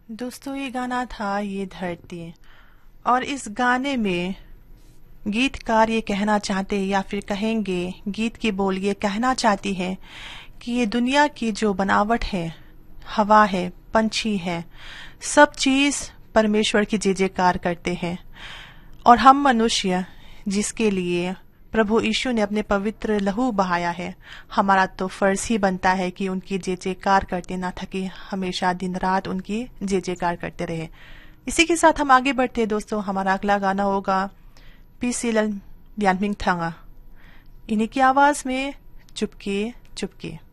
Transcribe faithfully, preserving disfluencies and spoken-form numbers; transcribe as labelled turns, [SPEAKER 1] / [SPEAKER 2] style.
[SPEAKER 1] दोस्तों, ये गाना था ये धरती। और इस गाने में गीतकार ये कहना चाहते या फिर कहेंगे, गीत की बोल ये कहना चाहती है कि ये दुनिया की जो बनावट है, हवा है, पंछी है, सब चीज परमेश्वर की जय जयकार करते हैं। और हम मनुष्य जिसके लिए प्रभु यीशु ने अपने पवित्र लहू बहाया है, हमारा तो फर्ज ही बनता है कि उनकी जय जयकार करते ना थके, हमेशा दिन रात उनकी जय जयकार करते रहे। इसी के साथ हम आगे बढ़ते हैं दोस्तों। हमारा अगला गाना होगा पीसीलन ब्यानमिंग थांगा, इन्हीं की आवाज में चुपके चुपके।